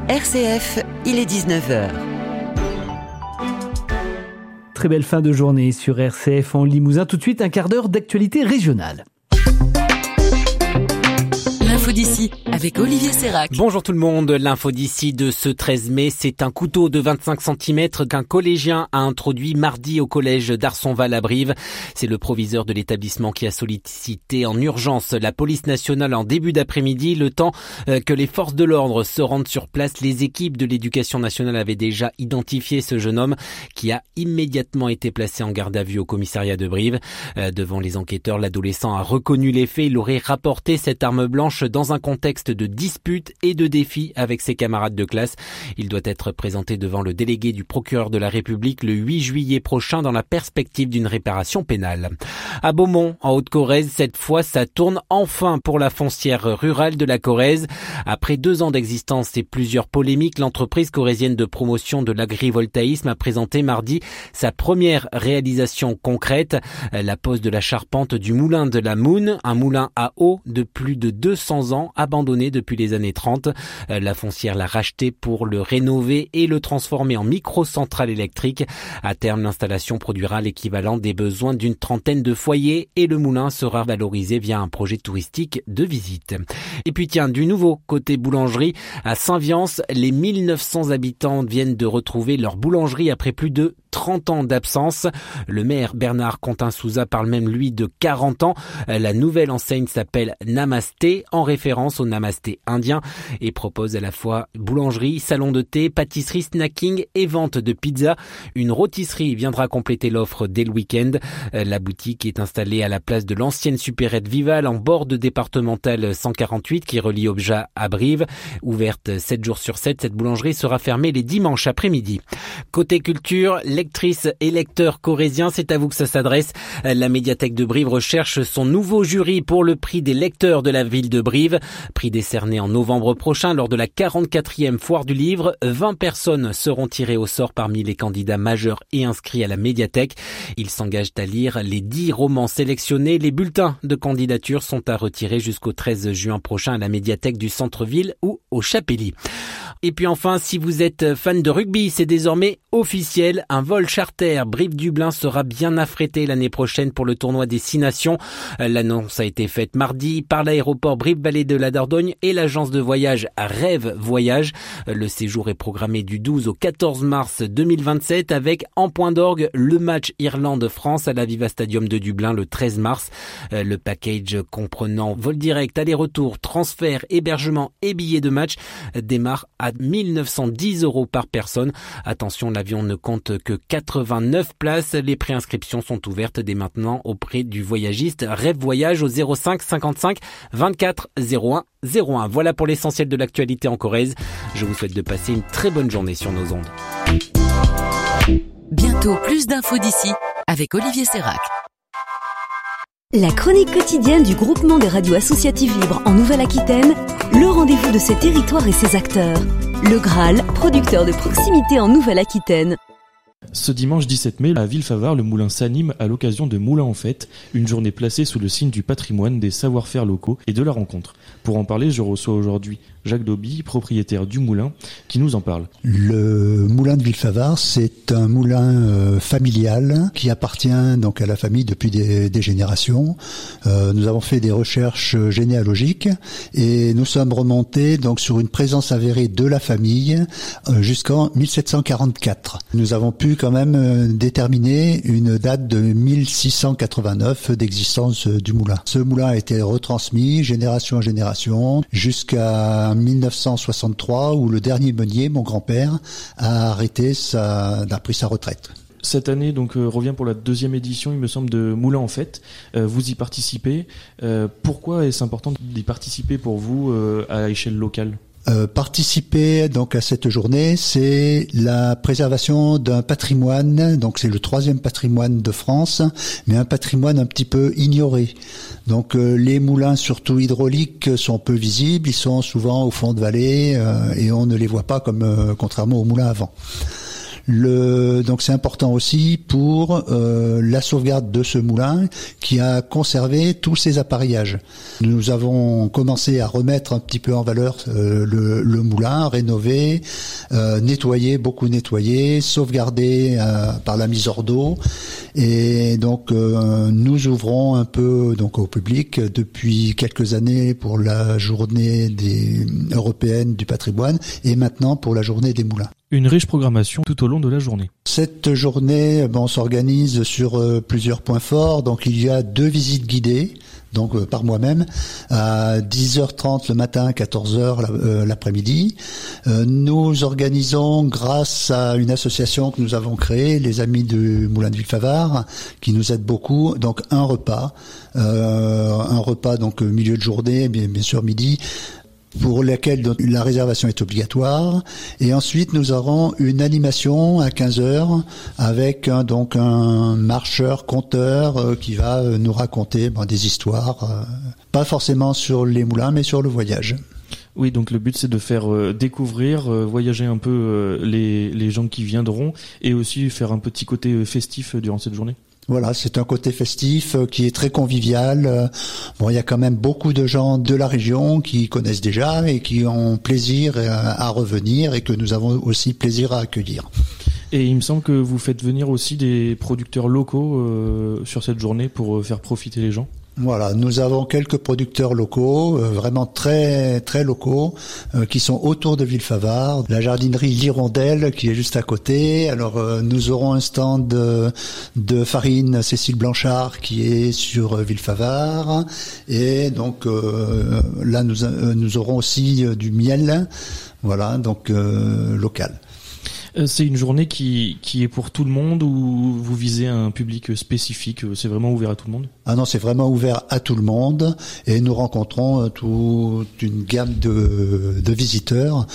RCF, il est 19h. Très belle fin de journée sur RCF en Limousin. Tout de suite, un quart d'heure d'actualité régionale. L'info d'ici avec Olivier Sérac. Bonjour tout le monde, l'info d'ici de ce 13 mai, c'est un couteau de 25 cm qu'un collégien a introduit mardi au collège d'Arsonval-à-Brive. C'est le proviseur de l'établissement qui a sollicité en urgence la police nationale en début d'après-midi. Le temps que les forces de l'ordre se rendent sur place, les équipes de l'éducation nationale avaient déjà identifié ce jeune homme qui a immédiatement été placé en garde à vue au commissariat de Brive. Devant les enquêteurs, l'adolescent a reconnu les faits. Il aurait rapporté cette arme blanche dans un contexte de dispute et de défi avec ses camarades de classe. Il doit être présenté devant le délégué du procureur de la République le 8 juillet prochain dans la perspective d'une réparation pénale. À Beaumont, en Haute-Corrèze, cette fois, ça tourne enfin pour la foncière rurale de la Corrèze. Après 2 ans d'existence et plusieurs polémiques, l'entreprise corrézienne de promotion de l'agrivoltaïsme a présenté mardi sa première réalisation concrète, la pose de la charpente du moulin de la Moune, un moulin à eau de plus de 200 ans, abandonné depuis les années 30. La foncière l'a racheté pour le rénover et le transformer en micro-centrale électrique. À terme, l'installation produira l'équivalent des besoins d'une trentaine de foyers et le moulin sera valorisé via un projet touristique de visite. Et puis tiens, du nouveau côté boulangerie, à Saint-Viance, les 1900 habitants viennent de retrouver leur boulangerie après plus de 30 ans d'absence. Le maire Bernard Contin-Souza parle même lui de 40 ans. La nouvelle enseigne s'appelle Namasté, en référence au Namasté indien, et propose à la fois boulangerie, salon de thé, pâtisserie, snacking et vente de pizza. Une rôtisserie viendra compléter l'offre dès le week-end. La boutique est installée à la place de l'ancienne supérette Vival en bord de départementale 148 qui relie Obja à Brive. Ouverte 7 jours sur 7, cette boulangerie sera fermée les dimanches après-midi. Côté culture, lectrices et lecteurs corréziens, c'est à vous que ça s'adresse. La médiathèque de Brive recherche son nouveau jury pour le prix des lecteurs de la ville de Brive. Prix décerné en novembre prochain lors de la 44e foire du livre. 20 personnes seront tirées au sort parmi les candidats majeurs et inscrits à la médiathèque. Ils s'engagent à lire les 10 romans sélectionnés. Les bulletins de candidature sont à retirer jusqu'au 13 juin prochain à la médiathèque du centre-ville ou au Chapelly. Et puis enfin, si vous êtes fan de rugby, c'est désormais officiel. Un vol charter Brive-Dublin sera bien affrété l'année prochaine pour le tournoi des 6 nations. L'annonce a été faite mardi par l'aéroport Brive-Vallée de la Dordogne et l'agence de voyage Rêve Voyage. Le séjour est programmé du 12 au 14 mars 2027 avec en point d'orgue le match Irlande-France à l'Aviva Stadium de Dublin le 13 mars. Le package comprenant vol direct, aller-retour, transfert, hébergement et billets de match démarre à 1910 € par personne. Attention, l'avion ne compte que 89 places. Les préinscriptions sont ouvertes dès maintenant auprès du voyagiste Rêve Voyage au 05 55 24 01 01. Voilà pour l'essentiel de l'actualité en Corrèze. Je vous souhaite de passer une très bonne journée sur nos ondes. Bientôt plus d'infos d'ici avec Olivier Sérac. La chronique quotidienne du groupement des radios associatives libres en Nouvelle-Aquitaine, le rendez-vous de ses territoires et ses acteurs. Le Graal, producteur de proximité en Nouvelle-Aquitaine. Ce dimanche 17 mai, à Villefavard, le moulin s'anime à l'occasion de Moulin en Fête, une journée placée sous le signe du patrimoine, des savoir-faire locaux et de la rencontre. Pour en parler, je reçois aujourd'hui Jacques Dauby, propriétaire du moulin, qui nous en parle. Le moulin de Villefavard, c'est un moulin familial qui appartient donc à la famille depuis des générations. Nous avons fait des recherches généalogiques et nous sommes remontés donc sur une présence avérée de la famille jusqu'en 1744. Nous avons pu quand même déterminer une date de 1689 d'existence du moulin. Ce moulin a été retransmis génération en génération jusqu'à 1963 où le dernier meunier, mon grand-père, a pris sa retraite. Cette année donc revient pour la 2e édition, il me semble, de Moulin en Fête. Vous y participez. Pourquoi est-ce important d'y participer pour vous à échelle locale ? Participer donc à cette journée, c'est la préservation d'un patrimoine, donc c'est le 3e patrimoine de France, mais un patrimoine un petit peu ignoré. Donc les moulins, surtout hydrauliques, sont peu visibles, ils sont souvent au fond de vallée et on ne les voit pas comme contrairement aux moulins à vent. Donc c'est important aussi pour la sauvegarde de ce moulin qui a conservé tous ses appareillages. Nous avons commencé à remettre un petit peu en valeur le moulin, rénover, beaucoup nettoyer, sauvegarder par la mise hors d'eau. Et donc nous ouvrons un peu donc au public depuis quelques années pour la journée européenne du patrimoine et maintenant pour la journée des moulins. Une riche programmation tout au long de la journée. Cette journée, on s'organise sur plusieurs points forts. Donc il y a 2 visites guidées, donc par moi-même, à 10h30 le matin, 14h l'après-midi. Nous organisons, grâce à une association que nous avons créée, les Amis du Moulin de Villefavard, qui nous aide beaucoup, donc un repas donc milieu de journée, bien sûr midi, pour laquelle la réservation est obligatoire. Et ensuite, nous aurons une animation à 15h avec un marcheur, conteur qui va nous raconter des histoires, pas forcément sur les moulins, mais sur le voyage. Oui, donc le but c'est de faire découvrir, voyager un peu les gens qui viendront et aussi faire un petit côté festif durant cette journée. Voilà, c'est un côté festif qui est très convivial. Il y a quand même beaucoup de gens de la région qui connaissent déjà et qui ont plaisir à revenir et que nous avons aussi plaisir à accueillir. Et il me semble que vous faites venir aussi des producteurs locaux sur cette journée pour faire profiter les gens. Voilà, nous avons quelques producteurs locaux, vraiment très très locaux, qui sont autour de Villefavard. La jardinerie L'Hirondelle qui est juste à côté. Alors nous aurons un stand de farine Cécile Blanchard qui est sur Villefavard. Et donc là nous aurons aussi du miel, voilà, donc local. C'est une journée qui est pour tout le monde ou vous visez un public spécifique? C'est vraiment ouvert à tout le monde? Ah non, c'est vraiment ouvert à tout le monde et nous rencontrons toute une gamme de visiteurs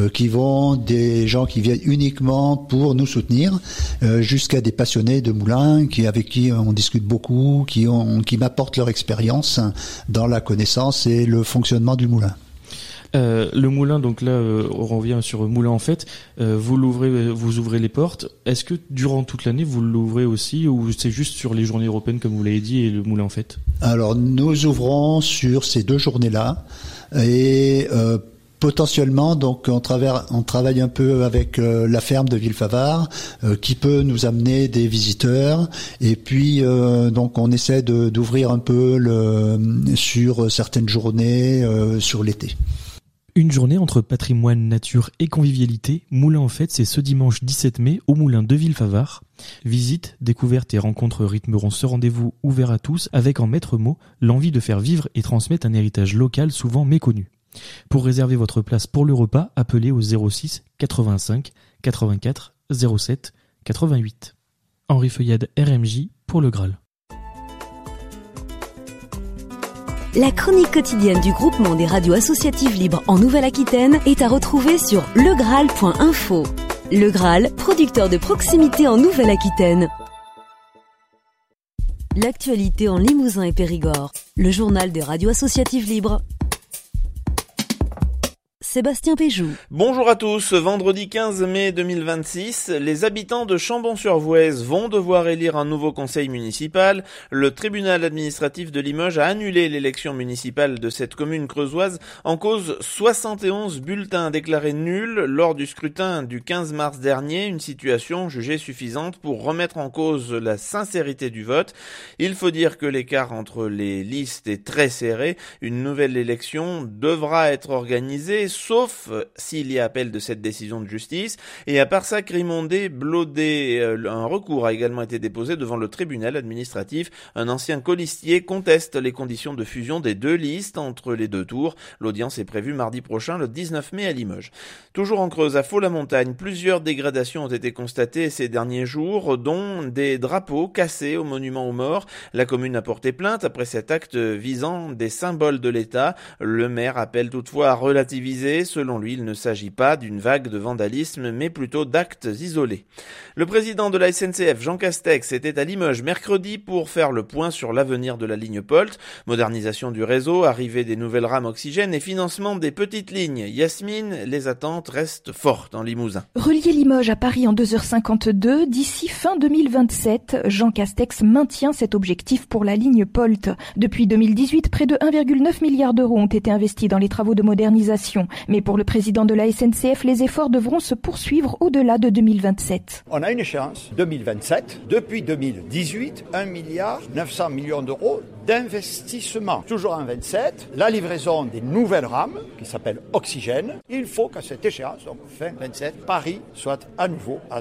des gens qui viennent uniquement pour nous soutenir, jusqu'à des passionnés de moulins avec qui on discute beaucoup, qui m'apportent leur expérience dans la connaissance et le fonctionnement du moulin. Le moulin, donc là, on revient sur Moulin en Fête. Vous ouvrez les portes. Est-ce que durant toute l'année vous l'ouvrez aussi, ou c'est juste sur les journées européennes comme vous l'avez dit et le Moulin en Fête? Alors nous ouvrons sur ces 2 journées-là et potentiellement, donc on travaille un peu avec la ferme de Villefavard qui peut nous amener des visiteurs et puis donc on essaie d'ouvrir un peu sur certaines journées sur l'été. Une journée entre patrimoine, nature et convivialité, Moulin en Fête, c'est ce dimanche 17 mai au Moulin de Villefavard. Visites, découvertes et rencontres rythmeront ce rendez-vous ouvert à tous avec en maître mot l'envie de faire vivre et transmettre un héritage local souvent méconnu. Pour réserver votre place pour le repas, appelez au 06 85 84 07 88. Henri Feuillade, RMJ, pour le Graal. La chronique quotidienne du groupement des radios associatives libres en Nouvelle-Aquitaine est à retrouver sur legraal.info. Le Graal, producteur de proximité en Nouvelle-Aquitaine. L'actualité en Limousin et Périgord. Le journal des radios associatives libres. Sébastien Péjou. Bonjour à tous. Vendredi 15 mai 2026, les habitants de Chambon-sur-Voueize vont devoir élire un nouveau conseil municipal. Le tribunal administratif de Limoges a annulé l'élection municipale de cette commune creusoise en cause 71 bulletins déclarés nuls lors du scrutin du 15 mars dernier, une situation jugée suffisante pour remettre en cause la sincérité du vote. Il faut dire que l'écart entre les listes est très serré. Une nouvelle élection devra être organisée, sauf s'il y a appel de cette décision de justice. Et à part ça, Grimondé, Blaudet, un recours a également été déposé devant le tribunal administratif. Un ancien colistier conteste les conditions de fusion des 2 listes entre les 2 tours. L'audience est prévue mardi prochain, le 19 mai à Limoges. Toujours en Creuse, à Faux-la-Montagne, plusieurs dégradations ont été constatées ces derniers jours, dont des drapeaux cassés au monument aux morts. La commune a porté plainte après cet acte visant des symboles de l'État. Le maire appelle toutefois à relativiser blessés. Selon lui, il ne s'agit pas d'une vague de vandalisme, mais plutôt d'actes isolés. Le président de la SNCF, Jean Castex, était à Limoges mercredi pour faire le point sur l'avenir de la ligne POLT, modernisation du réseau, arrivée des nouvelles rames oxygène et financement des petites lignes. Yasmine, les attentes restent fortes en Limousin. Relier Limoges à Paris en 2h52, d'ici fin 2027, Jean Castex maintient cet objectif pour la ligne POLT. Depuis 2018, près de 1,9 milliard d'euros ont été investis dans les travaux de modernisation. Mais pour le président de la SNCF, les efforts devront se poursuivre au-delà de 2027. On a une échéance, 2027. Depuis 2018, 1,9 milliard d'euros d'investissement. Toujours en 27, la livraison des nouvelles rames, qui s'appellent Oxygène. Il faut qu'à cette échéance, donc fin 27, Paris soit à nouveau à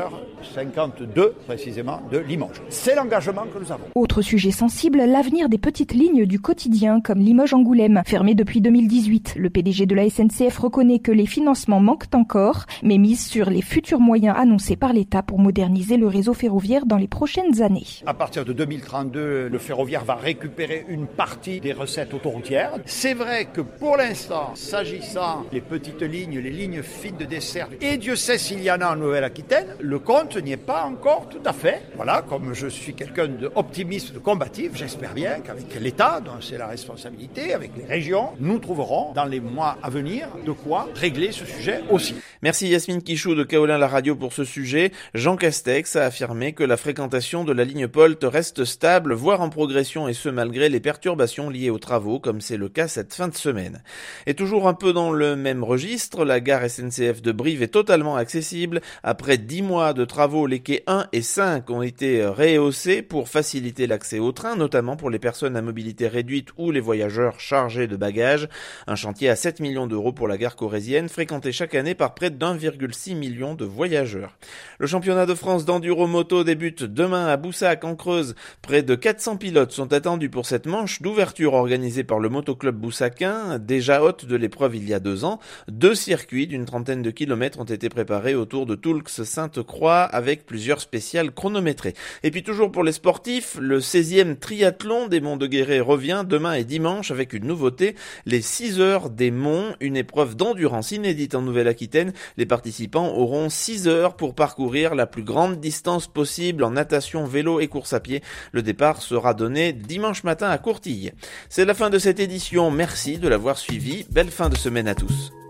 2h52 précisément de Limoges. C'est l'engagement que nous avons. Autre sujet sensible, l'avenir des petites lignes du quotidien comme Limoges-Angoulême, fermée depuis 2018. Le PDG de la SNCF reconnaît que les financements manquent encore, mais mise sur les futurs moyens annoncés par l'État pour moderniser le réseau ferroviaire dans les prochaines années. À partir de 2032, le ferroviaire va récupérer une partie des recettes autoroutières. C'est vrai que pour l'instant, s'agissant des petites lignes, les lignes fines de dessert, et Dieu sait s'il y en a en Nouvelle-Aquitaine, le compte n'y est pas encore tout à fait. Voilà, comme je suis quelqu'un d'optimiste, de combatif, j'espère bien qu'avec l'État, dont c'est la responsabilité, avec les régions, nous trouverons dans les mois à venir de quoi régler ce sujet aussi. Merci Yasmine Quichou de Kaolin La Radio pour ce sujet. Jean Castex a affirmé que la fréquentation de la ligne POLT reste stable, voire en progression, et ce malgré les perturbations liées aux travaux, comme c'est le cas cette fin de semaine. Et toujours un peu dans le même registre, la gare SNCF de Brive est totalement accessible. Après 10 mois de travaux, les quais 1 et 5 ont été rehaussés pour faciliter l'accès au train, notamment pour les personnes à mobilité réduite ou les voyageurs chargés de bagages. Un chantier à 7 millions d'euros pour la gare corrézienne, fréquentée chaque année par près d'1,6 million de voyageurs. Le championnat de France d'enduro-moto débute demain à Boussac en Creuse. Près de 400 pilotes sont attendus pour cette manche d'ouverture organisée par le motoclub boussaquin, déjà hôte de l'épreuve il y a 2 ans. 2 circuits d'une trentaine de kilomètres ont été préparés autour de Toulx-Sainte-Croix avec plusieurs spéciales chronométrées. Et puis toujours pour les sportifs, le 16e triathlon des Monts de Guéret revient demain et dimanche avec une nouveauté, les 6 heures des monts, une épreuve d'endurance inédite en Nouvelle-Aquitaine. Les participants auront 6 heures pour parcourir la plus grande distance possible en natation, vélo et course à pied. Le départ sera donné dimanche matin à Courtille. C'est la fin de cette édition, merci de l'avoir suivi, belle fin de semaine à tous.